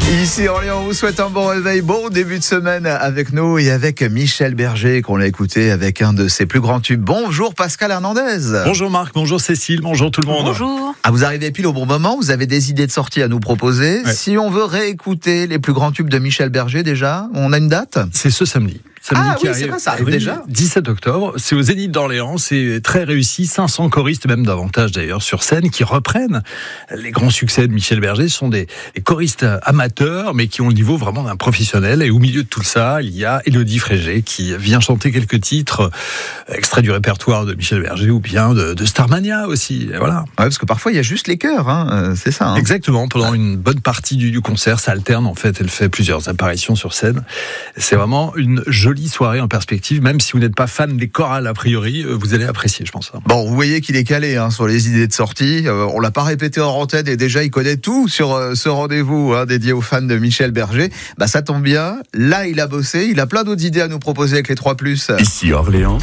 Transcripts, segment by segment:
Ici Orléans, on vous souhaite un bon réveil, bon début de semaine avec nous et avec Michel Berger qu'on a écouté avec un de ses plus grands tubes. Bonjour Pascal Hernandez. Bonjour Marc, bonjour Cécile, bonjour tout le monde. Bonjour. Vous arrivez pile au bon moment, vous avez des idées de sortie à nous proposer. Ouais. Si on veut réécouter les plus grands tubes de Michel Berger déjà, on a une date ? C'est ce samedi. Ah Qui oui, arrive. c'est vrai, ça arrive Oui, déjà. 17 octobre, c'est au Zénith d'Orléans, c'est très réussi, 500 choristes, même davantage d'ailleurs, sur scène, qui reprennent les grands succès de Michel Berger. Ce sont des choristes amateurs, mais qui ont le niveau vraiment d'un professionnel. Et au milieu de tout ça, il y a Élodie Frégé, qui vient chanter quelques titres, extraits du répertoire de Michel Berger, ou bien de Starmania aussi, et voilà. Ouais, parce que parfois il y a juste les chœurs, c'est ça. Hein. Exactement, pendant une bonne partie du concert, ça alterne en fait, elle fait plusieurs apparitions sur scène. C'est vraiment une jolie soirée en perspective, même si vous n'êtes pas fan des chorales a priori, vous allez apprécier, je pense. Bon, vous voyez qu'il est calé sur les idées de sortie. On l'a pas répété en antenne et déjà il connaît tout sur ce rendez-vous dédié aux fans de Michel Berger. Bah ça tombe bien. Là, il a bossé. Il a plein d'autres idées à nous proposer avec les 3+. Ici Orléans,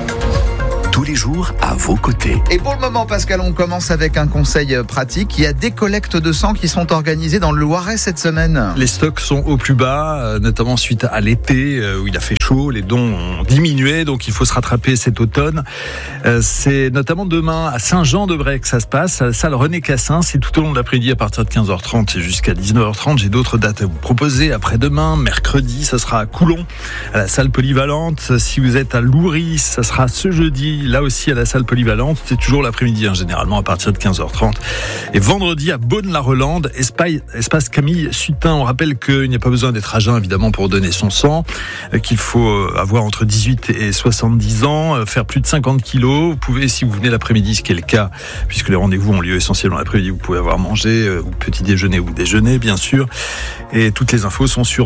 tous les jours à vos côtés. Et pour le moment, Pascal, on commence avec un conseil pratique. Il y a des collectes de sang qui sont organisées dans le Loiret cette semaine. Les stocks sont au plus bas, notamment suite à l'été où il a fait chaud, les dons ont diminué, donc il faut se rattraper cet automne. C'est notamment demain à Saint-Jean-de-Bray que ça se passe, à la salle René Cassin. C'est tout au long de l'après-midi à partir de 15h30 et jusqu'à 19h30. J'ai d'autres dates à vous proposer. Après-demain, mercredi, ça sera à Coulon, à la salle polyvalente. Si vous êtes à Louris, ça sera ce jeudi, là aussi à la salle polyvalente. C'est toujours l'après-midi, généralement à partir de 15h30. Et vendredi à Beaune-la-Rolande, espace Camille Sutin. On rappelle qu'il n'y a pas besoin d'être à jeun, évidemment, pour donner son sang, qu'il faut avoir entre 18 et 70 ans, faire plus de 50 kilos. Vous pouvez, si vous venez l'après-midi, ce qui est le cas, puisque les rendez-vous ont lieu essentiellement l'après-midi, vous pouvez avoir mangé, ou petit déjeuner ou déjeuner, bien sûr. Et toutes les infos sont sur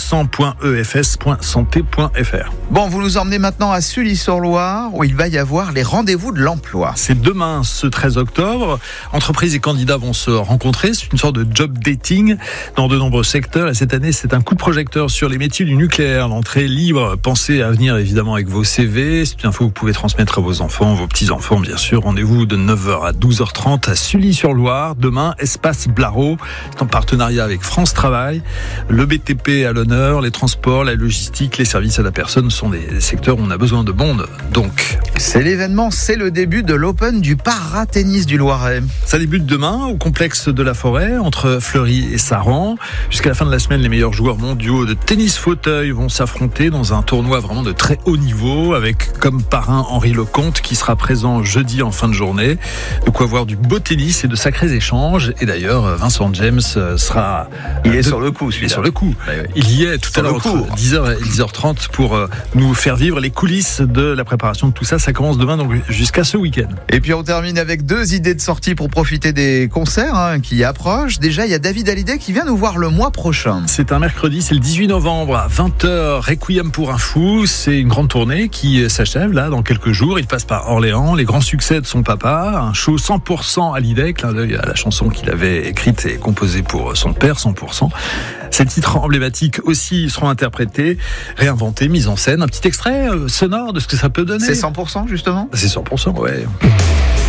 dondesang.efs.santé.fr. Bon, vous nous emmenez maintenant à Sully-sur-Loire, où il va y avoir les rendez-vous de l'emploi. C'est demain, ce 13 octobre. Entreprises et candidats vont se rencontrer. C'est une sorte de job dating dans de nombreux secteurs. Et cette année, c'est un coup de projecteur sur les métiers du nucléaire. L'entrée est libre. Pensez à venir évidemment avec vos CV. C'est une info que vous pouvez transmettre à vos enfants, vos petits-enfants, bien sûr. Rendez-vous de 9h à 12h30 à Sully-sur-Loire. Demain, Espace Blaro. C'est en partenariat avec France Travail. Le BTP à l'honneur, les transports, la logistique, les services à la personne sont des secteurs où on a besoin de monde. Donc, c'est l'événement, c'est le début de l'Open du para-tennis du Loiret. Ça débute demain au complexe de la Forêt, entre Fleury et Saran. Jusqu'à la fin de la semaine, les meilleurs joueurs mondiaux de tennis fauteuil vont s'affronter dans un tournoi vraiment de très haut niveau, avec comme parrain Henri Lecomte qui sera présent jeudi en fin de journée. De quoi voir du beau tennis et de sacrés échanges. Et d'ailleurs, Vincent James sera... Il est sur le coup, celui-là. Il est sur le coup. Il y est tout à l'heure entre 10h et 10h30 pour nous faire vivre les coulisses de la préparation de tout ça. Ça commence demain, donc jusqu'à ce week-end. Et puis on termine avec 2 idées de sortie pour profiter des concerts qui approchent. Déjà, il y a David Hallyday qui vient nous voir le mois prochain. C'est un mercredi, c'est le 18 novembre à 20h, Requiem pour un fou. C'est une grande tournée qui s'achève là dans quelques jours. Il passe par Orléans, les grands succès de son papa, un show 100% Hallyday, clin d'œil à la chanson qu'il avait écrite et composée pour son père, 100%. Ces titres emblématiques aussi seront interprétés, réinventés, mis en scène. Un petit extrait sonore de ce que ça peut donner. C'est 100% justement ? C'est 100%, ouais.